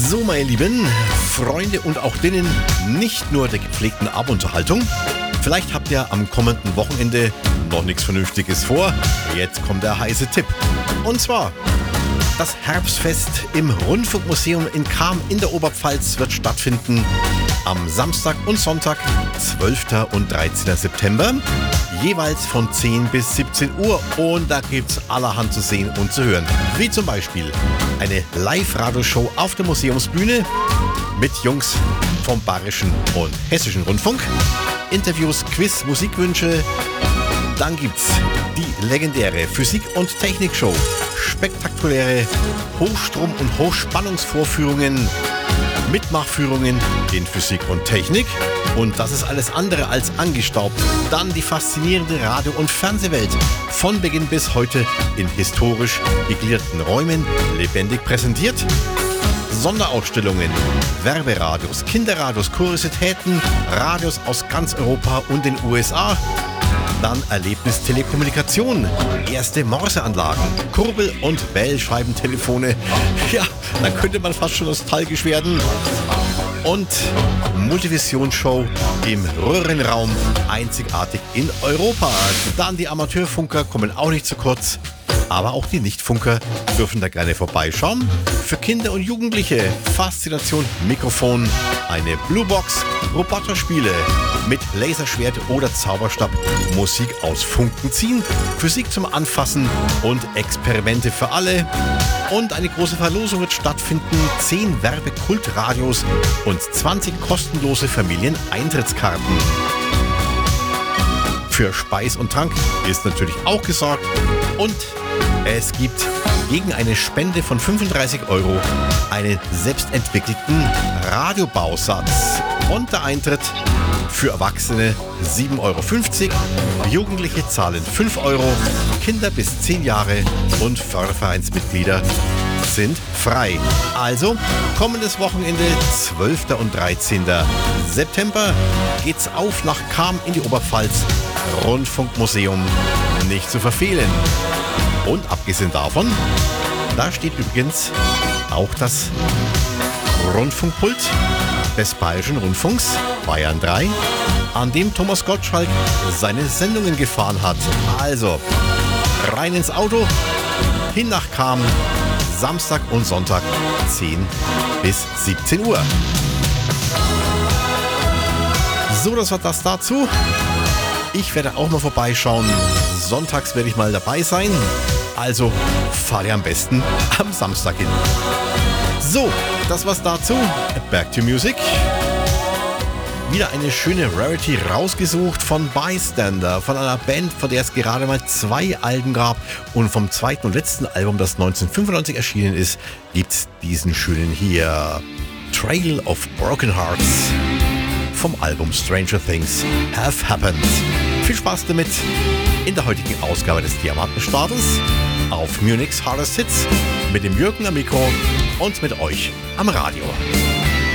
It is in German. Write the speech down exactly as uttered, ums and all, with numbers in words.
So, meine lieben Freunde und auch denen nicht nur der gepflegten Abendunterhaltung. Vielleicht habt ihr am kommenden Wochenende noch nichts Vernünftiges vor. Jetzt kommt der heiße Tipp. Und zwar, das Herbstfest im Rundfunkmuseum in Cham in der Oberpfalz wird stattfinden am Samstag und Sonntag, zwölften und dreizehnten September, jeweils von zehn bis siebzehn Uhr. Und da gibt's allerhand zu sehen und zu hören. Wie zum Beispiel eine Live-Radioshow auf der Museumsbühne mit Jungs vom Bayerischen und Hessischen Rundfunk, Interviews, Quiz, Musikwünsche. Dann gibt's die legendäre Physik- und Technikshow, spektakuläre Hochstrom- und Hochspannungsvorführungen, Mitmachführungen in Physik und Technik. Und das ist alles andere als angestaubt. Dann die faszinierende Radio- und Fernsehwelt. Von Beginn bis heute in historisch gegliederten Räumen lebendig präsentiert. Sonderausstellungen, Werberadios, Kinderradios, Kuriositäten, Radios aus ganz Europa und den U S A. Dann Erlebnistelekommunikation, erste Morseanlagen, Kurbel- und Wählscheibentelefone. Ja, da könnte man fast schon nostalgisch werden. Und Multivision-Show im Röhrenraum, einzigartig in Europa. Dann die Amateurfunker kommen auch nicht zu kurz. Aber auch die Nichtfunker dürfen da gerne vorbeischauen. Für Kinder und Jugendliche Faszination Mikrofon, eine Bluebox, Roboterspiele mit Laserschwert oder Zauberstab, Musik aus Funken ziehen, Physik zum Anfassen und Experimente für alle. Und eine große Verlosung wird stattfinden, zehn Werbekultradios und zwanzig kostenlose Familieneintrittskarten. Für Speis und Trank ist natürlich auch gesorgt. Und es gibt gegen eine Spende von fünfunddreißig Euro einen selbstentwickelten Radiobausatz. Und der Eintritt für Erwachsene sieben Euro fünfzig, Jugendliche zahlen fünf Euro, Kinder bis zehn Jahre und Fördervereinsmitglieder sind frei. Also kommendes Wochenende, zwölften und dreizehnten September, geht's auf nach Cham in die Oberpfalz. Rundfunkmuseum nicht zu verfehlen. Und abgesehen davon, da steht übrigens auch das Rundfunkpult des Bayerischen Rundfunks, Bayern drei, an dem Thomas Gottschalk seine Sendungen gefahren hat. Also rein ins Auto, hin nach Cham, Samstag und Sonntag zehn bis siebzehn Uhr. So, das war das dazu. Ich werde auch mal vorbeischauen. Sonntags werde ich mal dabei sein. Also fahre am besten am Samstag hin. So, das war's dazu. Back to Music. Wieder eine schöne Rarity rausgesucht von Bystander, von einer Band, von der es gerade mal zwei Alben gab. Und vom zweiten und letzten Album, das neunzehnhundertfünfundneunzig erschienen ist, gibt's diesen schönen hier. Trail of Broken Hearts vom Album Stranger Things Have Happened. Viel Spaß damit in der heutigen Ausgabe des Diamantenstarters auf Munich's Hardest Hits mit dem Jürgen am Mikro und mit euch am Radio.